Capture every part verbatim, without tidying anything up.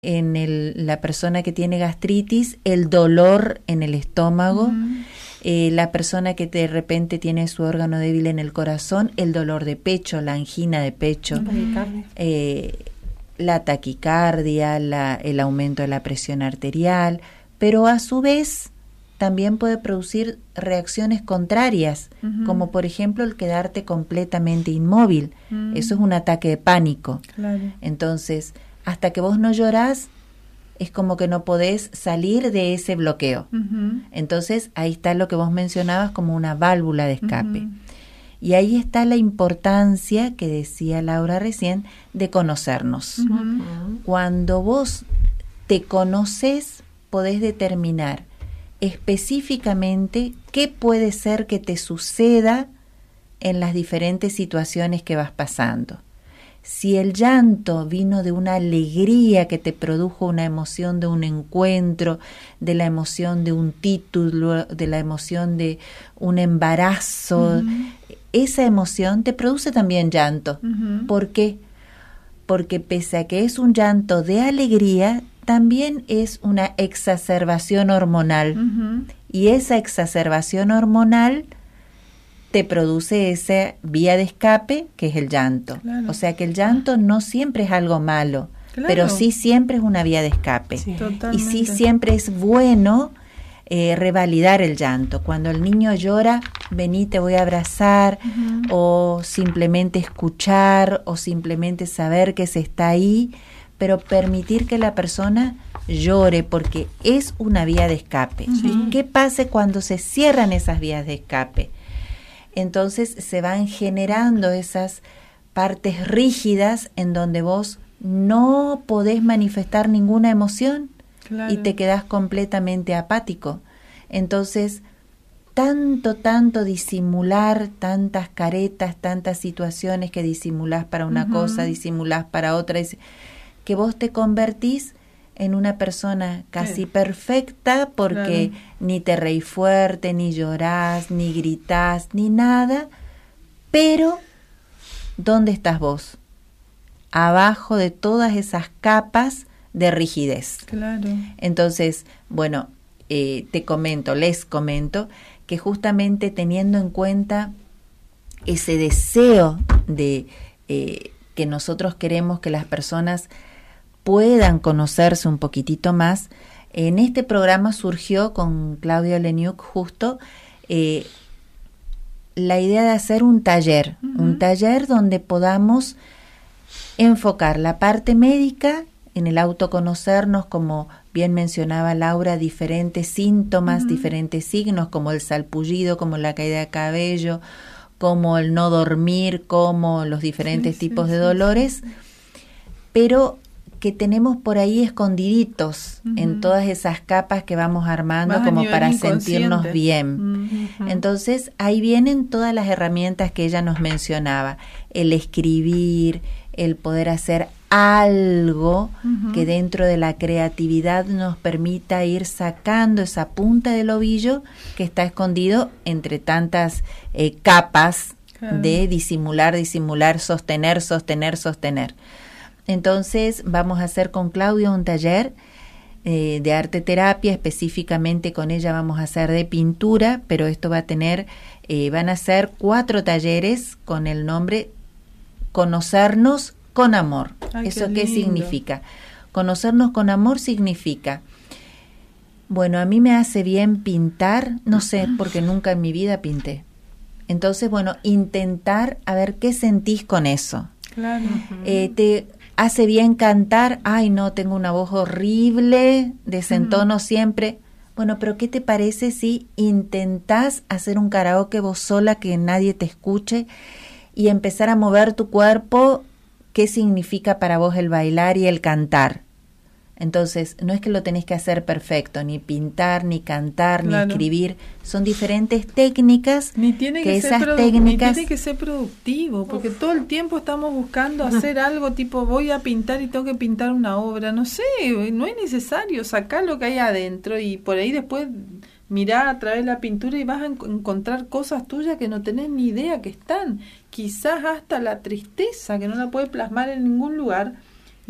en el, la persona que tiene gastritis, el dolor en el estómago, uh-huh. eh, la persona que de repente tiene su órgano débil en el corazón, el dolor de pecho, la angina de pecho, uh-huh. eh, la taquicardia, la, el aumento de la presión arterial, pero a su vez también puede producir reacciones contrarias, uh-huh. como por ejemplo el quedarte completamente inmóvil. Uh-huh. Eso es un ataque de pánico. Claro. Entonces, hasta que vos no llorás, es como que no podés salir de ese bloqueo. Uh-huh. Entonces, ahí está lo que vos mencionabas como una válvula de escape. Uh-huh. Y ahí está la importancia, que decía Laura recién, de conocernos. Uh-huh. Cuando vos te conoces, podés determinar específicamente qué puede ser que te suceda en las diferentes situaciones que vas pasando. Si el llanto vino de una alegría que te produjo una emoción de un encuentro, de la emoción de un título, de la emoción de un embarazo, uh-huh. esa emoción te produce también llanto. Uh-huh. ¿Por qué? Porque pese a que es un llanto de alegría, también es una exacerbación hormonal. Uh-huh. Y esa exacerbación hormonal te produce esa vía de escape que es el llanto. Claro. O sea que el llanto no siempre es algo malo, claro. pero sí siempre es una vía de escape. Sí. Y sí siempre es bueno eh, revalidar el llanto. Cuando el niño llora, vení, te voy a abrazar, uh-huh. o simplemente escuchar, o simplemente saber que se está ahí, pero permitir que la persona llore, porque es una vía de escape. Uh-huh. ¿Qué pasa cuando se cierran esas vías de escape? Entonces se van generando esas partes rígidas en donde vos no podés manifestar ninguna emoción, claro. y te quedás completamente apático. Entonces, tanto, tanto disimular, tantas caretas, tantas situaciones que disimulás para una uh-huh. cosa, disimulás para otra, que vos te convertís en una persona casi sí. perfecta, porque claro. ni te reís fuerte, ni llorás, ni gritás, ni nada, pero ¿dónde estás vos? Abajo de todas esas capas de rigidez. Claro. Entonces, bueno, eh, te comento, les comento, que justamente teniendo en cuenta ese deseo de eh, que nosotros queremos que las personas puedan conocerse un poquitito más, en este programa surgió con Claudia Leniuk justo eh, la idea de hacer un taller, uh-huh. un taller donde podamos enfocar la parte médica en el autoconocernos, como bien mencionaba Laura, diferentes síntomas, uh-huh. diferentes signos, como el salpullido, como la caída de cabello, como el no dormir, como los diferentes sí, tipos sí, de sí, dolores, sí. pero que tenemos por ahí escondiditos uh-huh. en todas esas capas que vamos armando más como para sentirnos bien. Uh-huh. Entonces, ahí vienen todas las herramientas que ella nos mencionaba, el escribir, el poder hacer algo uh-huh. que dentro de la creatividad nos permita ir sacando esa punta del ovillo que está escondido entre tantas eh, capas claro. de disimular, disimular, sostener, sostener, sostener. Entonces vamos a hacer con Claudia un taller eh, de arte terapia, específicamente con ella vamos a hacer de pintura, pero esto va a tener, eh, van a ser cuatro talleres con el nombre Conocernos con Amor. Ay, ¿Eso qué, qué significa? Conocernos con amor significa, bueno, a mí me hace bien pintar, no sé, porque nunca en mi vida pinté. Entonces, bueno, intentar a ver qué sentís con eso. Claro. Eh, te hace bien cantar, ay no, tengo una voz horrible, desentono uh-huh. siempre. Bueno, pero ¿qué te parece si intentás hacer un karaoke vos sola, que nadie te escuche, y empezar a mover tu cuerpo? ¿Qué significa para vos el bailar y el cantar? Entonces, no es que lo tenés que hacer perfecto, ni pintar, ni cantar, claro. ni escribir. Son diferentes técnicas. Ni tiene que, que ser esas produ- técnicas... ni tiene que ser productivo, porque Uf. todo el tiempo estamos buscando hacer algo tipo, voy a pintar y tengo que pintar una obra. No sé, no es necesario. Sacar lo que hay adentro y por ahí después mirar a través de la pintura y vas a en- encontrar cosas tuyas que no tenés ni idea que están. Quizás hasta la tristeza, que no la puedes plasmar en ningún lugar.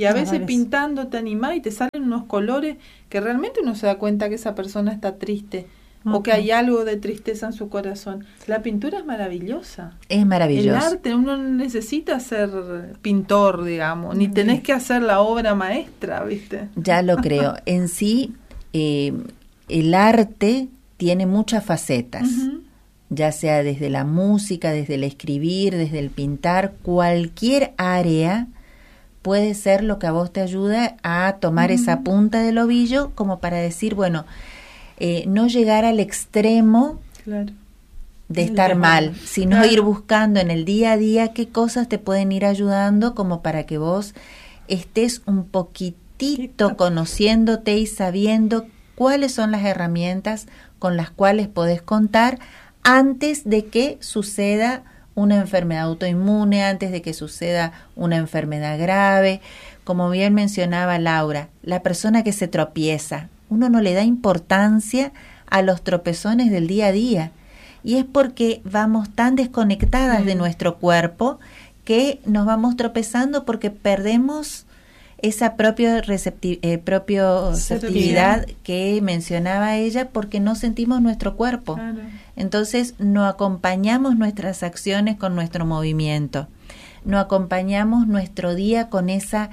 Y a veces pintando te animás y te salen unos colores que realmente uno se da cuenta que esa persona está triste. Uh-huh. O que hay algo de tristeza en su corazón. La pintura es maravillosa. Es maravilloso. El arte, uno no necesita ser pintor, digamos, ni tenés que hacer la obra maestra, ¿viste? Ya lo creo. En sí, eh, el arte tiene muchas facetas, uh-huh. ya sea desde la música, desde el escribir, desde el pintar, cualquier área puede ser lo que a vos te ayude a tomar uh-huh. esa punta del ovillo como para decir, bueno, Eh, no llegar al extremo claro. de estar mal, sino claro. ir buscando en el día a día qué cosas te pueden ir ayudando como para que vos estés un poquitito conociéndote y sabiendo cuáles son las herramientas con las cuales podés contar antes de que suceda una enfermedad autoinmune, antes de que suceda una enfermedad grave. Como bien mencionaba Laura, la persona que se tropieza, uno no le da importancia a los tropezones del día a día y es porque vamos tan desconectadas mm. de nuestro cuerpo que nos vamos tropezando porque perdemos esa propia recepti- eh, propioceptividad que mencionaba ella porque no sentimos nuestro cuerpo. Claro. Entonces no acompañamos nuestras acciones con nuestro movimiento, no acompañamos nuestro día con esa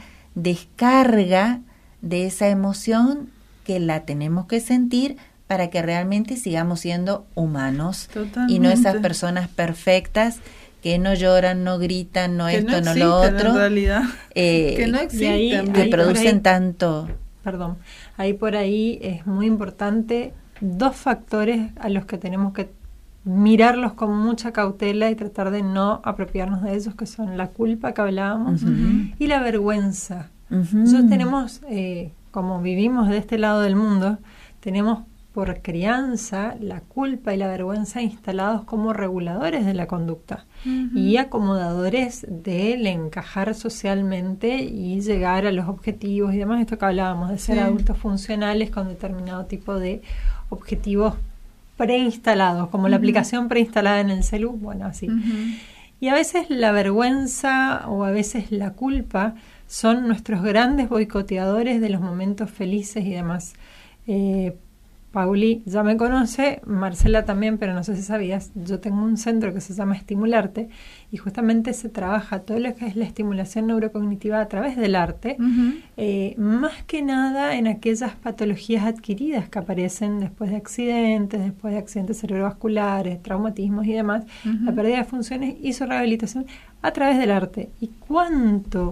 descarga de esa emoción que la tenemos que sentir para que realmente sigamos siendo humanos. Totalmente. Y no esas personas perfectas que no lloran, no gritan, no que esto, no, no lo otro. En realidad. Eh, que no existen. Ahí, que ahí producen ahí, tanto. Perdón, ahí por ahí es muy importante dos factores a los que tenemos que mirarlos con mucha cautela y tratar de no apropiarnos de ellos, que son la culpa que hablábamos uh-huh. y la vergüenza. Uh-huh. Nosotros tenemos... Eh, como vivimos de este lado del mundo, tenemos por crianza la culpa y la vergüenza instalados como reguladores de la conducta uh-huh. y acomodadores del encajar socialmente y llegar a los objetivos y demás. Esto que hablábamos de ser sí. adultos funcionales con determinado tipo de objetivos preinstalados, como uh-huh. la aplicación preinstalada en el celu, bueno, así. Uh-huh. Y a veces la vergüenza o a veces la culpa son nuestros grandes boicoteadores de los momentos felices y demás. Eh, Pauli ya me conoce, Marcela también, pero no sé si sabías, yo tengo un centro que se llama Estimularte y justamente se trabaja todo lo que es la estimulación neurocognitiva a través del arte, uh-huh. eh, más que nada en aquellas patologías adquiridas que aparecen después de accidentes, después de accidentes cerebrovasculares, traumatismos y demás, uh-huh. la pérdida de funciones y su rehabilitación a través del arte. ¿Y cuánto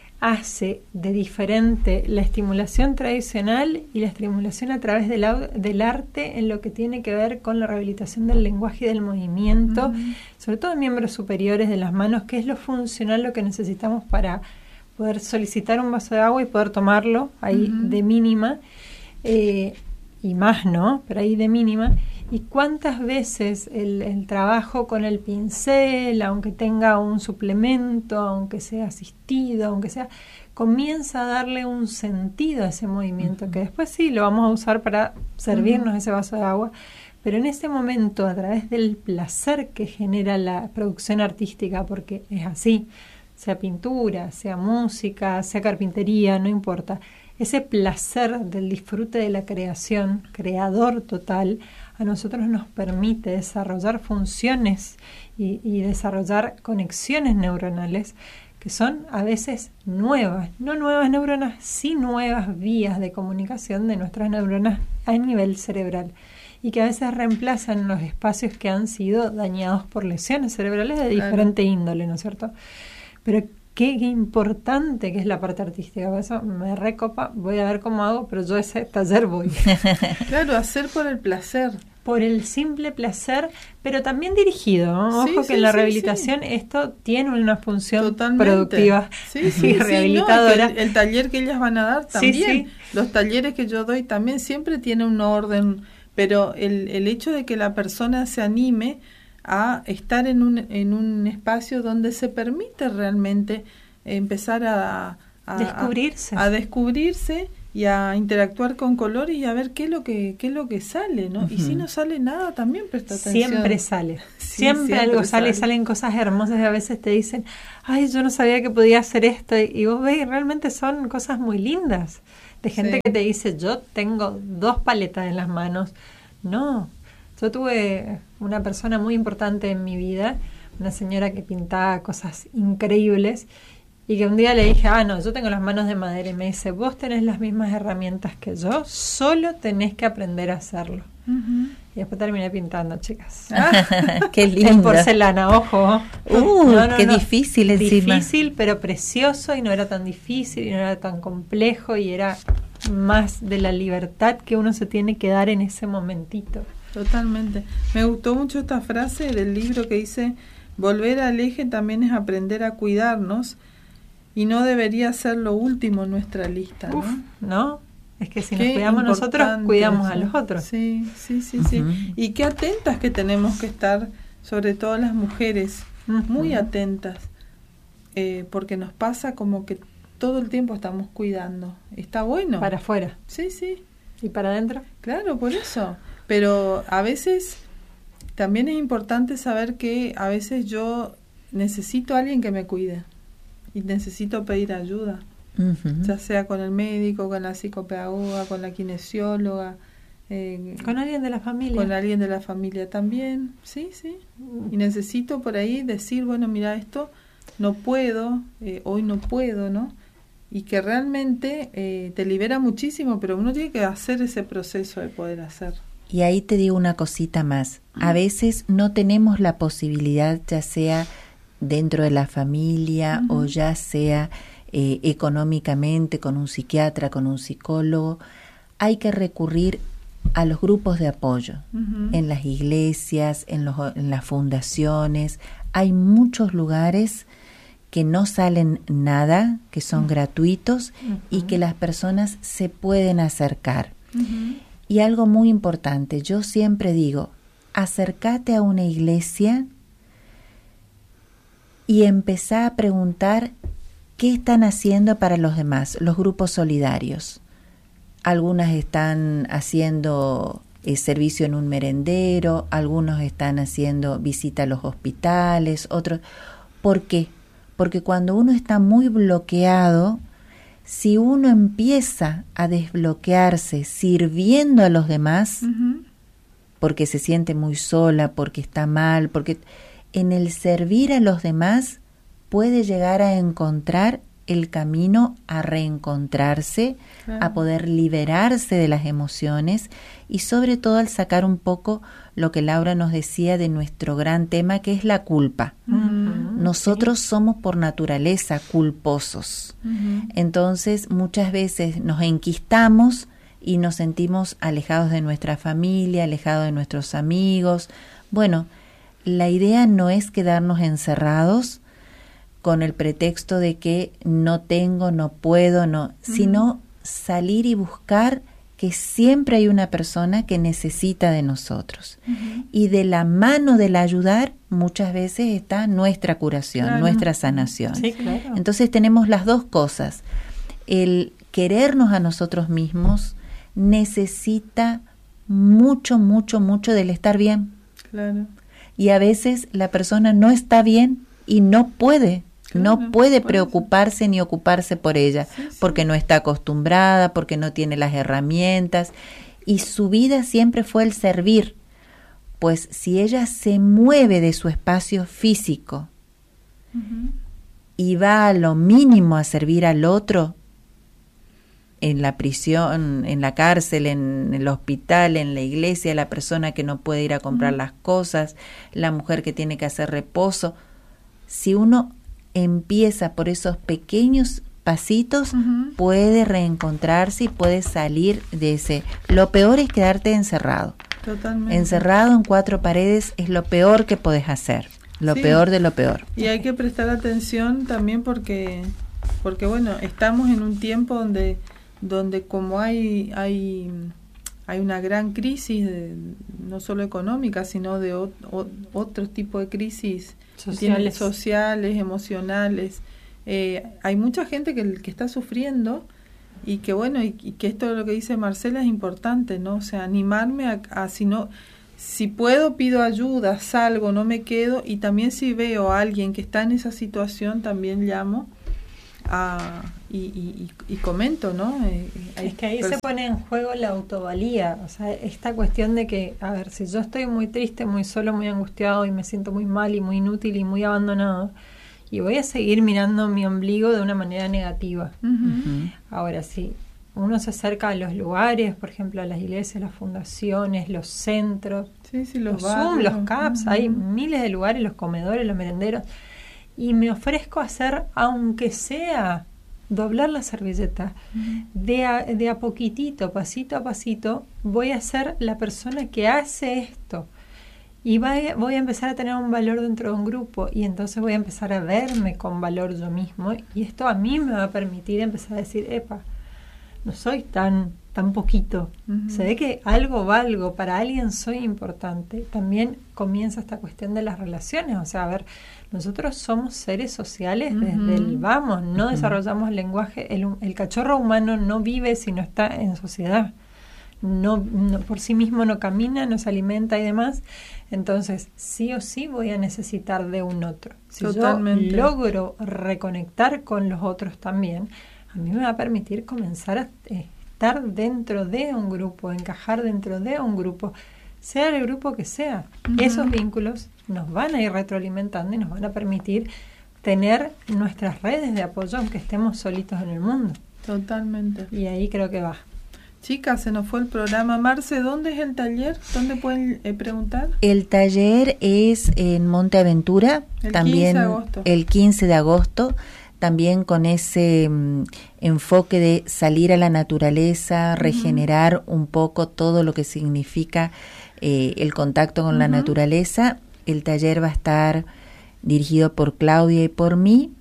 hace de diferente la estimulación tradicional y la estimulación a través del, del arte en lo que tiene que ver con la rehabilitación del lenguaje y del movimiento, uh-huh. sobre todo en miembros superiores de las manos, que es lo funcional, lo que necesitamos para poder solicitar un vaso de agua y poder tomarlo ahí uh-huh. de mínima, eh, y más, ¿no? Pero ahí de mínima. Y cuántas veces el, el trabajo con el pincel, aunque tenga un suplemento, aunque sea asistido, aunque sea, comienza a darle un sentido a ese movimiento, uh-huh. que después sí lo vamos a usar para servirnos uh-huh. ese vaso de agua, pero en ese momento, a través del placer que genera la producción artística, porque es así, sea pintura, sea música, sea carpintería, no importa, ese placer del disfrute de la creación, creador total, a nosotros nos permite desarrollar funciones y, y desarrollar conexiones neuronales que son a veces nuevas, no nuevas neuronas, sí nuevas vías de comunicación de nuestras neuronas a nivel cerebral y que a veces reemplazan los espacios que han sido dañados por lesiones cerebrales de diferente claro. índole, ¿no es cierto? Pero Qué, qué importante que es la parte artística, por eso me recopa, voy a ver cómo hago, pero yo ese taller voy. Claro, hacer por el placer. Por el simple placer, pero también dirigido, ¿no? Sí, Ojo sí, que en la sí, rehabilitación sí. esto tiene una función Totalmente. productiva sí, sí, y sí, rehabilitadora. No, el, el taller que ellas van a dar también, sí, sí. los talleres que yo doy también siempre tienen un orden, pero el, el hecho de que la persona se anime a estar en un, en un espacio donde se permite realmente empezar a, a descubrirse a, a descubrirse y a interactuar con colores y a ver qué es lo que qué es lo que sale, ¿no? Uh-huh. Y si no sale nada, también presta atención. Siempre sale. Sí, siempre, siempre algo sale, sale, salen cosas hermosas y a veces te dicen, ay, yo no sabía que podía hacer esto, y, y vos ves y realmente son cosas muy lindas. De gente sí. que te dice, yo tengo dos paletas en las manos. No, yo tuve una persona muy importante en mi vida, una señora que pintaba cosas increíbles, y que un día le dije, ah, no, yo tengo las manos de madera, y me dice, vos tenés las mismas herramientas que yo, solo tenés que aprender a hacerlo. Uh-huh. Y después terminé pintando, chicas. Ah, qué lindo. En porcelana, ojo. Uh, no, no, qué no. difícil encima. Difícil, pero precioso, y no era tan difícil, y no era tan complejo, y era más de la libertad que uno se tiene que dar en ese momentito. Totalmente. Me gustó mucho esta frase del libro que dice, volver al eje también es aprender a cuidarnos, y no debería ser lo último en nuestra lista, ¿no? Uf, ¿no? Es que si qué nos cuidamos nosotros, cuidamos eso. A los otros. Sí, sí, sí, uh-huh. sí. Y qué atentas que tenemos que estar, sobre todo las mujeres, uh-huh. muy atentas, eh, porque nos pasa como que todo el tiempo estamos cuidando. Está bueno. Para afuera. Sí, sí. ¿Y para adentro? Claro, por eso. Pero a veces también es importante saber que a veces yo necesito a alguien que me cuide. Y necesito pedir ayuda, uh-huh. ya sea con el médico, con la psicopedagoga, con la kinesióloga, eh, con alguien de la familia. Con alguien de la familia también, sí, sí. Y necesito por ahí decir, bueno, mira, esto no puedo, eh, hoy no puedo, ¿no? Y que realmente eh, te libera muchísimo, pero uno tiene que hacer ese proceso de poder hacer. Y ahí te digo una cosita más. A veces no tenemos la posibilidad, ya sea dentro de la familia uh-huh. o ya sea eh, económicamente con un psiquiatra, con un psicólogo, hay que recurrir a los grupos de apoyo uh-huh. en las iglesias, en, los, en las fundaciones. Hay muchos lugares que no salen nada, que son uh-huh. gratuitos uh-huh. y que las personas se pueden acercar. Uh-huh. Y algo muy importante, yo siempre digo, acércate a una iglesia y empezá a preguntar qué están haciendo para los demás, los grupos solidarios. Algunas están haciendo eh, servicio en un merendero, algunos están haciendo visita a los hospitales, otros. ¿Por qué? Porque cuando uno está muy bloqueado, si uno empieza a desbloquearse sirviendo a los demás, uh-huh. porque se siente muy sola, porque está mal, porque en el servir a los demás puede llegar a encontrar el camino a reencontrarse, claro. a poder liberarse de las emociones y sobre todo al sacar un poco lo que Laura nos decía de nuestro gran tema, que es la culpa. Uh-huh. Nosotros sí. somos por naturaleza culposos. Uh-huh. Entonces muchas veces nos enquistamos y nos sentimos alejados de nuestra familia, alejados de nuestros amigos. Bueno, la idea no es quedarnos encerrados con el pretexto de que no tengo, no puedo, no, uh-huh. sino salir y buscar que siempre hay una persona que necesita de nosotros. Uh-huh. Y de la mano del ayudar muchas veces está nuestra curación, claro. nuestra sanación. Sí, claro. Entonces tenemos las dos cosas. El querernos a nosotros mismos necesita mucho, mucho, mucho del estar bien. Claro. Y a veces la persona no está bien y no puede, claro, no puede preocuparse ni ocuparse por ella, sí, sí. porque no está acostumbrada, porque no tiene las herramientas, y su vida siempre fue el servir. Pues si ella se mueve de su espacio físico uh-huh. y va a lo mínimo a servir al otro, en la prisión, en la cárcel, en el hospital, en la iglesia, la persona que no puede ir a comprar uh-huh. las cosas, la mujer que tiene que hacer reposo. Si uno empieza por esos pequeños pasitos, uh-huh. puede reencontrarse y puede salir de ese. Lo peor es quedarte encerrado. Totalmente. Encerrado en cuatro paredes es lo peor que podés hacer. Lo sí. peor de lo peor. Y hay que prestar atención también porque, porque bueno, estamos en un tiempo donde donde como hay hay hay una gran crisis de, no solo económica sino de o, o, otro tipo de crisis sociales, sociales emocionales, eh, hay mucha gente que, que está sufriendo y que bueno, y, y que esto de lo que dice Marcela es importante, ¿no? O sea, animarme a, a si no, si puedo pido ayuda, salgo, no me quedo, y también si veo a alguien que está en esa situación, también llamo a, y, y, y, y comento, ¿no? Eh, es que ahí se pone en juego la autovalía, o sea, esta cuestión de que, a ver, si yo estoy muy triste, muy solo, muy angustiado y me siento muy mal y muy inútil y muy abandonado, y voy a seguir mirando mi ombligo de una manera negativa. Uh-huh. Ahora, sí, uno se acerca a los lugares, por ejemplo, a las iglesias, las fundaciones, los centros, sí, sí, los, los Zoom, los C A Ps, uh-huh. Hay miles de lugares, los comedores, los merenderos, y me ofrezco a hacer, aunque sea doblar la servilleta, uh-huh. de, a, de a poquitito, pasito a pasito, voy a ser la persona que hace esto. Y voy, voy a empezar a tener un valor dentro de un grupo, y entonces voy a empezar a verme con valor yo mismo, y esto a mí me va a permitir empezar a decir, epa, no soy tan tan poquito, uh-huh. Se ve que algo valgo, para alguien soy importante. También comienza esta cuestión de las relaciones, o sea, a ver, nosotros somos seres sociales, uh-huh. Desde el vamos, no uh-huh. desarrollamos lenguaje, el, el cachorro humano no vive si no está en sociedad. No, no, por sí mismo no camina, no se alimenta y demás, entonces sí o sí voy a necesitar de un otro. Si Totalmente. Yo logro reconectar con los otros también, a mí me va a permitir comenzar a estar dentro de un grupo, encajar dentro de un grupo, sea el grupo que sea. Uh-huh. Esos vínculos nos van a ir retroalimentando y nos van a permitir tener nuestras redes de apoyo aunque estemos solitos en el mundo. Totalmente. Y ahí creo que va. Chicas, se nos fue el programa. Marce, ¿dónde es el taller? ¿Dónde pueden eh, preguntar? El taller es en Monte Aventura, el también quince de agosto. El quince de agosto, también con ese um, enfoque de salir a la naturaleza, uh-huh. regenerar un poco todo lo que significa eh, el contacto con uh-huh. la naturaleza. El taller va a estar dirigido por Claudia y por mí.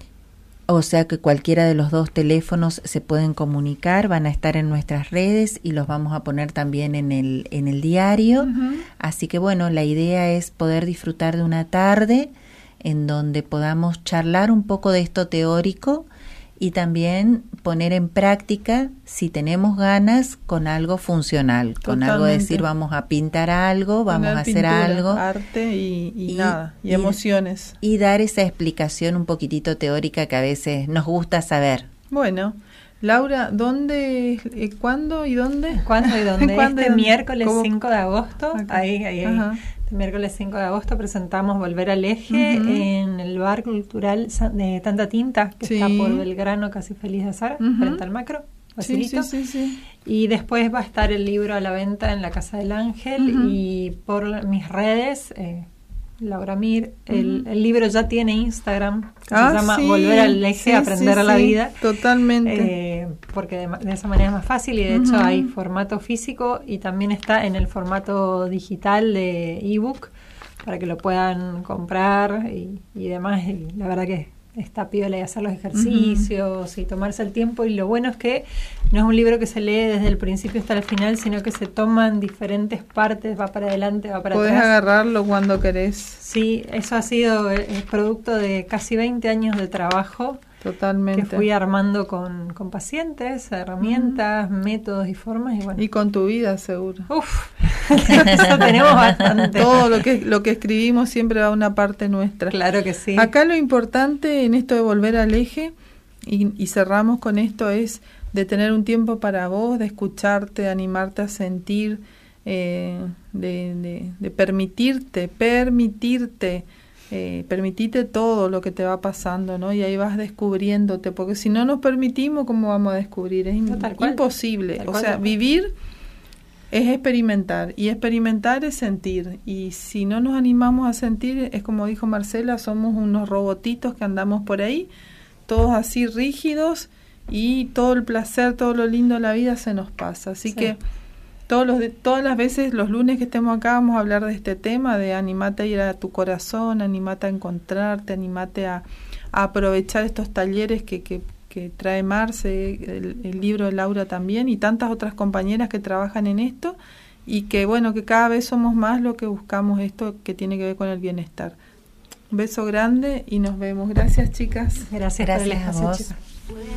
O sea que cualquiera de los dos teléfonos se pueden comunicar, van a estar en nuestras redes y los vamos a poner también en el en el diario. Uh-huh. Así que bueno, la idea es poder disfrutar de una tarde en donde podamos charlar un poco de esto teórico y también poner en práctica, si tenemos ganas, con algo funcional, Totalmente. Con algo de decir vamos a pintar algo, vamos Poner a hacer pintura, algo. Arte y, y, y nada, y, y emociones. Y dar esa explicación un poquitito teórica que a veces nos gusta saber. Bueno, Laura, ¿dónde, eh, cuándo y dónde? ¿Cuándo y dónde? ¿Cuándo este y dónde? miércoles ¿Cómo? cinco de agosto, okay. ahí, ahí, ahí. Este miércoles cinco de agosto presentamos Volver al Eje uh-huh. en el Bar Cultural de Tanta Tinta, que sí. está por Belgrano, casi Feliz de Azar, uh-huh. frente al Macro, facilito. Sí, sí, sí, sí. Y después va a estar el libro a la venta en la Casa del Ángel uh-huh. y por mis redes... Eh, Laura Mir, el, uh-huh. el libro ya tiene Instagram, que ah, se llama sí, Volver al Eje, sí, Aprender sí, a la sí, Vida. Totalmente. Eh, porque de, de esa manera es más fácil y de uh-huh. hecho hay formato físico y también está en el formato digital de ebook para que lo puedan comprar y, y demás. Y la verdad que está piola y hacer los ejercicios uh-huh. y tomarse el tiempo, y lo bueno es que no es un libro que se lee desde el principio hasta el final, sino que se toman diferentes partes, va para adelante, va para Podés atrás. Podés agarrarlo cuando querés. Sí, eso ha sido el, el producto de casi veinte años de trabajo. Totalmente. Que fui armando con, con pacientes, herramientas, uh-huh. métodos y formas. Y, bueno. y con tu vida, seguro. Uf, eso tenemos bastante. Todo lo que, lo que escribimos siempre va a una parte nuestra. Claro que sí. Acá lo importante en esto de volver al eje, y, y cerramos con esto, es de tener un tiempo para vos, de escucharte, de animarte a sentir, eh, de, de, de permitirte, permitirte, Eh, permitite todo lo que te va pasando, ¿no? Y ahí vas descubriéndote, porque si no nos permitimos, ¿cómo vamos a descubrir? Es no, tal cual, imposible. Tal o cual, sea, tal vivir es experimentar, y experimentar es sentir. Y si no nos animamos a sentir, es como dijo Marcela, somos unos robotitos que andamos por ahí, todos así rígidos, y todo el placer, todo lo lindo de la vida se nos pasa. Así sí. que Todos los de, todas las veces, los lunes que estemos acá, vamos a hablar de este tema, de animate a ir a tu corazón, animate a encontrarte, animate a, a aprovechar estos talleres que, que, que trae Marce, el, el libro de Laura también, y tantas otras compañeras que trabajan en esto, y que bueno, que cada vez somos más lo que buscamos esto que tiene que ver con el bienestar. Un beso grande y nos vemos. Gracias, chicas. Gracias, Gracias por el espacio, a vos. chicas.